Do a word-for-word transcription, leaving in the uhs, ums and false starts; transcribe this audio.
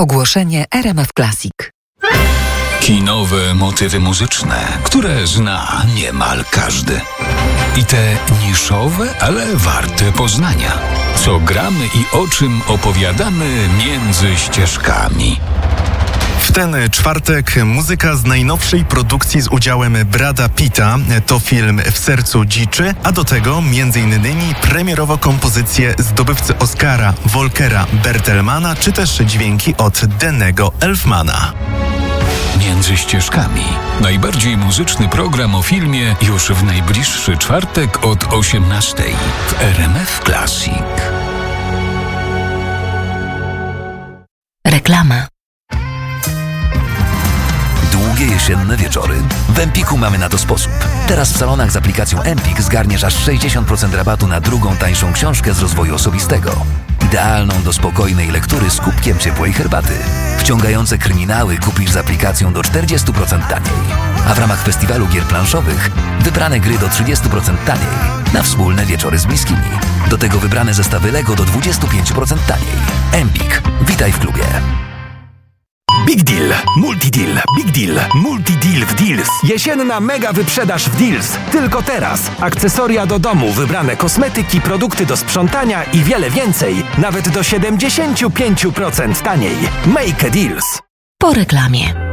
Ogłoszenie R M F Classic. Kinowe motywy muzyczne, które zna niemal każdy. I te niszowe, ale warte poznania. Co gramy i o czym opowiadamy między ścieżkami. W ten czwartek muzyka z najnowszej produkcji z udziałem Brada Pitta. To film W sercu dziczy, a do tego między innymi premierowo kompozycje zdobywcy Oscara Volkera Bertelmana, czy też dźwięki od Dennego Elfmana. Między ścieżkami. Najbardziej muzyczny program o filmie już w najbliższy czwartek od osiemnastej w R M F Classic. Reklama. Długie jesienne wieczory? W Empiku mamy na to sposób. Teraz w salonach z aplikacją Empik zgarniesz aż sześćdziesiąt procent rabatu na drugą tańszą książkę z rozwoju osobistego. Idealną do spokojnej lektury z kubkiem ciepłej herbaty. Wciągające kryminały kupisz z aplikacją do czterdzieści procent taniej. A w ramach festiwalu gier planszowych wybrane gry do trzydzieści procent taniej. Na wspólne wieczory z bliskimi. Do tego wybrane zestawy Lego do dwadzieścia pięć procent taniej. Empik. Witaj w klubie. Big Deal, Multi Deal, Big Deal, Multi Deal w Deals. Jesienna mega wyprzedaż w Deals. Tylko teraz. Akcesoria do domu, wybrane kosmetyki, produkty do sprzątania i wiele więcej. Nawet do siedemdziesiąt pięć procent taniej. Make a Deals. Po reklamie.